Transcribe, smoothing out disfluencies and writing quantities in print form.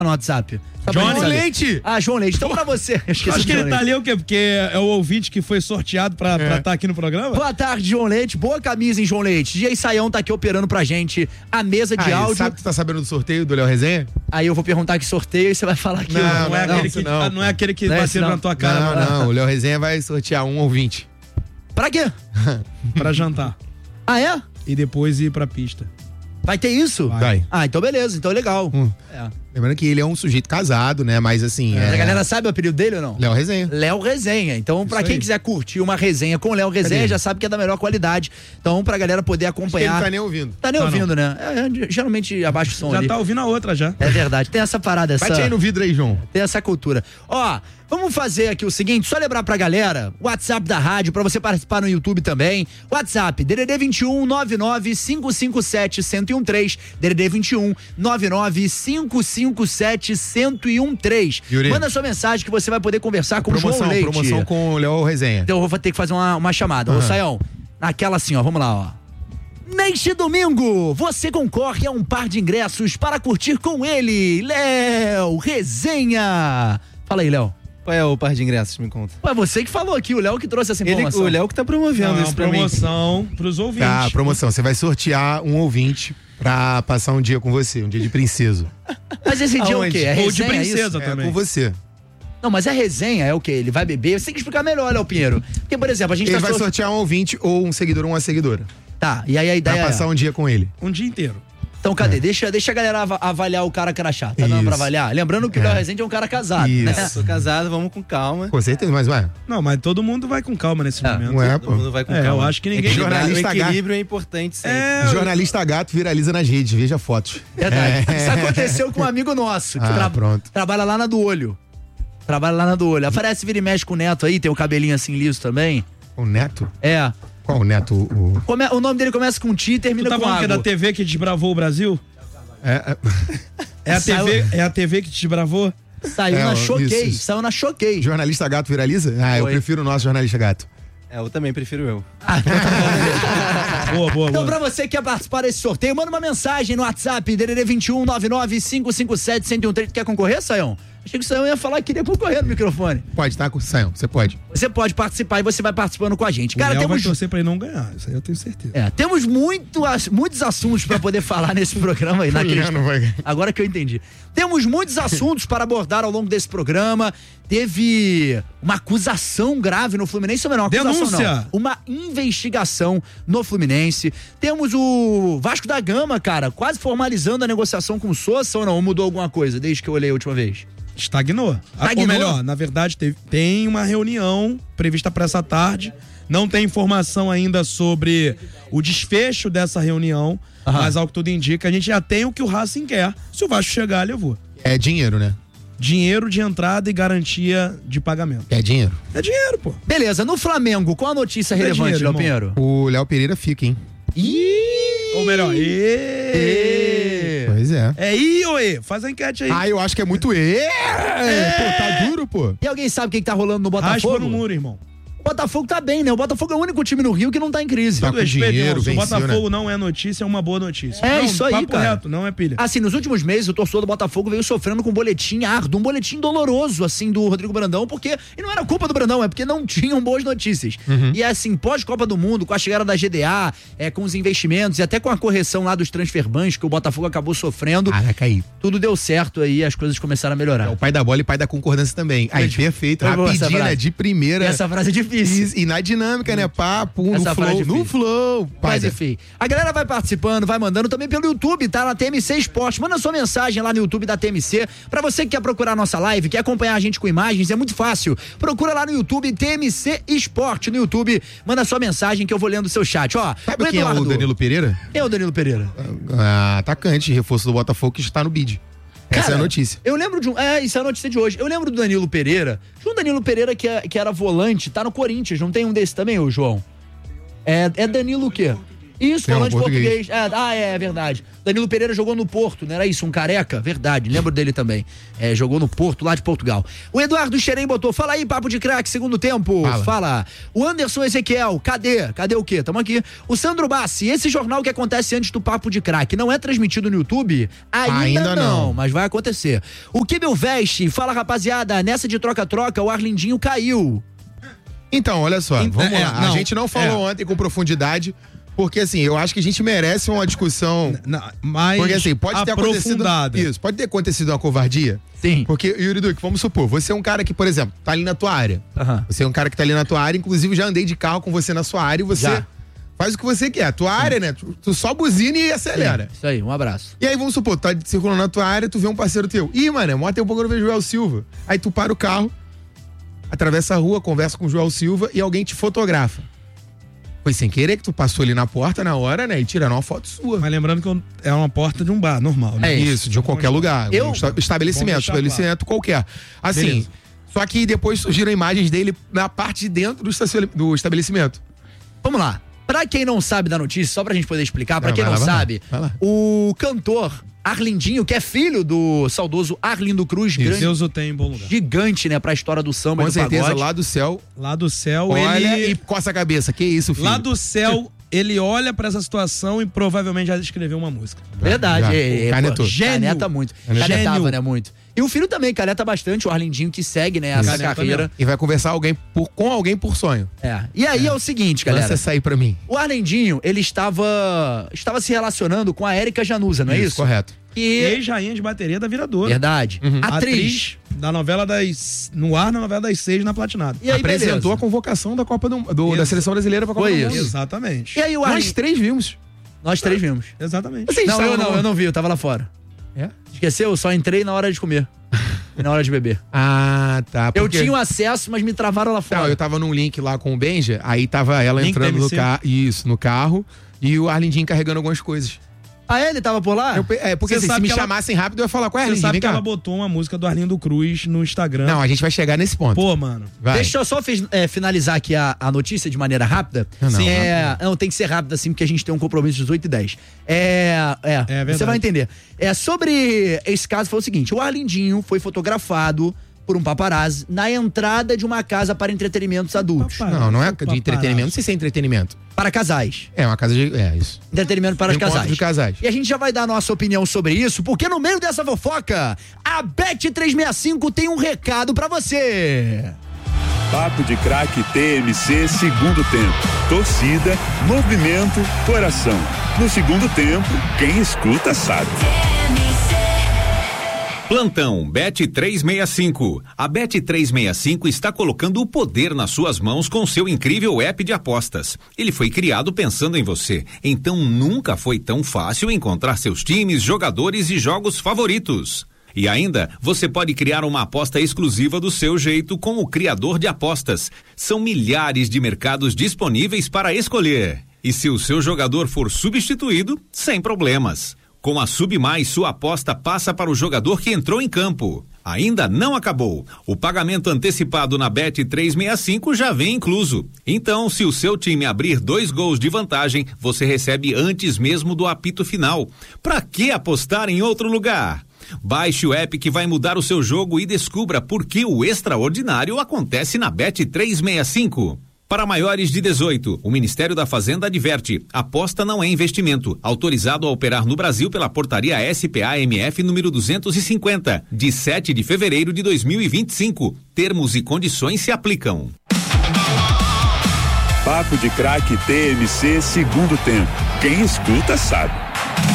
no WhatsApp? João Leite! Ah, João Leite. Então pra você. Acho que ele tá ali o quê? Porque é o ouvinte que foi sorteado pra estar aqui no programa? Boa tarde, João Leite. Boa camisa, hein, João Leite. DJ Saião tá aqui operando pra gente a mesa de áudio. Sabe que tu tá sabendo do sorteio do Léo Resenha? Aí eu vou perguntar que sorteio e você vai falar que não é aquele que bateu na tua cara. Não. O Léo Resenha vai sortear um ouvinte. Pra quê? Pra jantar. Ah, é? E depois ir pra pista. Vai ter isso? Vai. Ah, então beleza, então legal. Lembrando que ele é um sujeito casado, né? Mas assim. A galera sabe o apelido dele ou não? Léo Resenha. Léo Resenha. Então, pra quem quiser curtir uma resenha com Léo Resenha, já sabe que é da melhor qualidade. Então, pra galera poder acompanhar. Acho que ele tá nem ouvindo. Tá nem ouvindo, né? Geralmente abaixa o som ali. Já tá ouvindo a outra já. É verdade. Tem essa parada, essa. Bate aí no vidro aí, João. Tem essa cultura. Ó, vamos fazer aqui o seguinte, só lembrar pra galera, WhatsApp da rádio, pra você participar no YouTube também. WhatsApp, DDD 21 99 557 1013, DDD 21 99 557 1013. Manda sua mensagem que você vai poder conversar com o João Leite. Promoção com o Léo Resenha. Então eu vou ter que fazer uma chamada. Ô, Saião, naquela assim, ó, vamos lá, ó. Neste domingo, você concorre a um par de ingressos para curtir com ele, Léo Resenha. Fala aí, Léo. Qual é o par de ingressos, me conta? Ué, você que falou aqui, o Léo que trouxe essa informação. O Léo que tá promovendo isso pra mim. Promoção pros ouvintes. Tá, promoção. Você vai sortear um ouvinte pra passar um dia com você, um dia de princeso. Mas esse dia é o quê? É resenha, ou de princesa isso? também. É com você. Não, mas é resenha, é o quê? Ele vai beber? Você tem que explicar melhor, Léo Pinheiro. Porque, por exemplo, a gente Ele vai sortear um ouvinte ou um seguidor ou uma seguidora. Tá, e aí a ideia pra passar um dia com ele. Um dia inteiro. Então, cadê? Deixa a galera avaliar o cara crachá. Tá dando pra avaliar? Lembrando que o Léo Rezende é um cara casado, né? Eu sou casado, vamos com calma. Com certeza, mas vai. Não, mas todo mundo vai com calma nesse momento. Não é, Todo mundo vai com calma. Eu acho que ninguém... O equilíbrio é importante sempre. Jornalista gato viraliza nas redes, veja fotos. Verdade. Isso aconteceu com um amigo nosso, que pronto. trabalha lá na do Olho. Aparece, vira e mexe com o Neto aí, tem o cabelinho assim liso também. O Neto? É. Qual o Neto? O nome dele começa com T e termina com falando água. que é da TV que desbravou o Brasil? É a TV que te desbravou? Saiu na Choquei. Saiu na Choquei. Jornalista gato viraliza? Eu prefiro o nosso jornalista gato. Eu também prefiro eu. Boa. Então, pra você que quer participar desse sorteio, manda uma mensagem no WhatsApp, DDD 21 99 557 1013. Quer concorrer, Saião? Achei que o Saião ia falar que queria concorrer no microfone. Pode, tá, Saião? Você pode. Você pode participar e você vai participando com a gente. Cara, vai torcer pra ele não ganhar, isso aí eu tenho certeza. Temos muitos assuntos pra poder falar nesse programa aí. Agora que eu entendi. Temos muitos assuntos para abordar ao longo desse programa. Teve uma acusação grave no Fluminense, ou não, denúncia. Não, uma investigação no Fluminense. Temos o Vasco da Gama, cara, quase formalizando a negociação com o Sousa, ou não? Ou mudou alguma coisa desde que eu olhei a última vez? Estagnou. Ou melhor, na verdade, tem uma reunião prevista para essa tarde. Não tem informação ainda sobre o desfecho dessa reunião, mas ao que tudo indica, a gente já tem o que o Racing quer. Se o Vasco chegar, levou. É dinheiro, né? Dinheiro de entrada e garantia de pagamento. É dinheiro? É dinheiro, pô. Beleza, no Flamengo, qual a notícia relevante, Léo Pinheiro? O Léo Pereira fica, hein? Ou melhor, Pois é. É I ou E? Faz a enquete aí. Eu acho que é muito Pô, tá duro, pô. E alguém sabe o que tá rolando no Botafogo? Raspa no muro, irmão. O Botafogo tá bem, né? O Botafogo é o único time no Rio que não tá em crise. Tá com dinheiro, venceu, o Botafogo né? não é notícia, é uma boa notícia. É isso aí, cara. Reto, não é pilha. Assim, nos últimos meses, o torcedor do Botafogo veio sofrendo com um boletim árduo, um boletim doloroso, assim, do Rodrigo Brandão, porque... E não era culpa do Brandão, é porque não tinham boas notícias. E assim, pós-Copa do Mundo, com a chegada da GDA, com os investimentos e até com a correção lá dos transferbans que o Botafogo acabou sofrendo... vai cair. Tudo deu certo aí, as coisas começaram a melhorar. É o pai da bola e pai da concordância também. Aí, perfeito. Rapidinho, né? De primeira. Essa frase é difícil. E na dinâmica, né? Papo, no flow. Mas enfim, a galera vai participando, vai mandando também pelo YouTube, tá? Na TMC Esporte. Manda sua mensagem lá no YouTube da TMC. Pra você que quer procurar a nossa live, quer acompanhar a gente com imagens, é muito fácil. Procura lá no YouTube, TMC Esporte no YouTube. Manda sua mensagem que eu vou lendo o seu chat. Ó, sabe quem é o Danilo Pereira? Quem é o Danilo Pereira? Atacante, reforço do Botafogo que está no bid. Essa é a notícia. Eu lembro de isso é a notícia de hoje. Eu lembro do Danilo Pereira. Tinha um Danilo Pereira que era volante, tá no Corinthians. Não tem um desse também, ô João? É Danilo o quê? Isso, volante português. É verdade. Danilo Pereira jogou no Porto, não era isso? Um careca? Verdade, lembro dele também. Jogou no Porto, lá de Portugal. O Eduardo Xerém botou, fala aí, papo de craque, segundo tempo. Fala. O Anderson Ezequiel, cadê o quê? Tamo aqui. O Sandro Bassi, esse jornal que acontece antes do papo de craque, não é transmitido no YouTube? Ainda não, mas vai acontecer. O Kibel Veste, fala rapaziada, nessa de troca-troca, o Arlindinho caiu. Então, olha só, vamos lá. A gente não falou ontem com profundidade, porque assim, eu acho que a gente merece uma discussão mais porque assim, pode ter aprofundada. Pode ter acontecido uma covardia. Sim. Porque, Yuri Duque, vamos supor, você é um cara que, por exemplo, tá ali na tua área. Você é um cara que tá ali na tua área, inclusive já andei de carro com você na sua área e você faz o que você quer. A tua área, né? Tu só buzina e acelera. Isso aí, um abraço. E aí, vamos supor, tu tá circulando na tua área, tu vê um parceiro teu. Ih, mano, mó tem um pouco eu vejo o Joel Silva. Aí tu para o carro, atravessa a rua, conversa com o Joel Silva e alguém te fotografa. Foi sem querer que tu passou ali na porta na hora, né? E tiraram uma foto sua. Mas lembrando que é uma porta de um bar, normal, né? É isso, de qualquer lugar. Um estabelecimento qualquer. Assim, beleza. Só que depois surgiram imagens dele na parte de dentro do estabelecimento. Vamos lá. Pra quem não sabe da notícia, só pra gente poder explicar, pra quem não sabe, o cantor Arlindinho, que é filho do saudoso Arlindo Cruz, grande, Deus o tem em bom lugar. Gigante, né, pra história do samba e do pagode. Com certeza, lá do céu, olha ele... e coça a cabeça, que isso, filho? Lá do céu, ele olha pra essa situação e provavelmente já escreveu uma música. Verdade, canetou. Caneta muito. Canetava, né, muito. E o filho também caneta bastante, o Arlindinho, que segue, né, essa carreira. E vai conversar com alguém por sonho. E aí é o seguinte, galera. Lança essa aí pra mim. O Arlindinho, ele estava se relacionando com a Érica Januza, não é isso? Correto. E ex-rainha de bateria da Viradora. Verdade. Atriz da novela no ar, na novela das 6 na Platinada. E aí, apresentou a convocação da Copa da Seleção Brasileira pra Copa do Mundo. Exatamente. E aí o Nós três vimos. Exatamente. Eu não vi, eu tava lá fora. Esqueceu? Eu só entrei na hora de comer. E na hora de beber. Tá. Eu tinha o acesso, mas me travaram lá fora. Não, eu tava num link lá com o Benja, aí tava ela entrando no carro e o Arlindinho carregando algumas coisas. Ele tava por lá? Porque se me chamassem rápido, eu ia falar com a Arlindinho. Você sabe que ela botou uma música do Arlindo Cruz no Instagram. Não, a gente vai chegar nesse ponto. Pô, mano. Vai. Deixa eu só finalizar aqui a notícia de maneira rápida. Não, tem que ser rápida assim, porque a gente tem um compromisso de 18h10. Você vai entender. Sobre esse caso, foi o seguinte: o Arlindinho foi fotografado por um paparazzi na entrada de uma casa para entretenimentos adultos. Não é de entretenimento. Não sei se é entretenimento. Para casais. É uma casa de... isso. Entretenimento para os casais. De casais. E a gente já vai dar a nossa opinião sobre isso, porque no meio dessa fofoca, a Bet365 tem um recado pra você. Papo de craque TMC, segundo tempo. Torcida, movimento, coração. No segundo tempo, quem escuta sabe. Plantão Bet365. A Bet365 está colocando o poder nas suas mãos com seu incrível app de apostas. Ele foi criado pensando em você, então nunca foi tão fácil encontrar seus times, jogadores e jogos favoritos. E ainda, você pode criar uma aposta exclusiva do seu jeito com o criador de apostas. São milhares de mercados disponíveis para escolher. E se o seu jogador for substituído, sem problemas. Com a Sub Mais, sua aposta passa para o jogador que entrou em campo. Ainda não acabou. O pagamento antecipado na Bet365 já vem incluso. Então, se o seu time abrir 2 gols de vantagem, você recebe antes mesmo do apito final. Pra que apostar em outro lugar? Baixe o app que vai mudar o seu jogo e descubra por que o extraordinário acontece na Bet365. Para maiores de 18, o Ministério da Fazenda adverte: aposta não é investimento. Autorizado a operar no Brasil pela portaria SPA-MF número 250, de 7 de fevereiro de 2025. Termos e condições se aplicam. Papo de craque TMC, segundo tempo. Quem escuta sabe.